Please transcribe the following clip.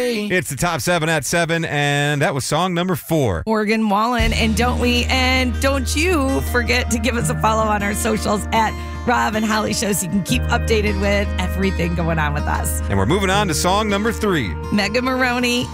It's the top 7 at 7, and that was song number 4. Morgan Wallen, and don't you forget to give us a follow on our socials at Rob and Holly Show so you can keep updated with everything going on with us. And we're moving on to song number 3. Mega Maroney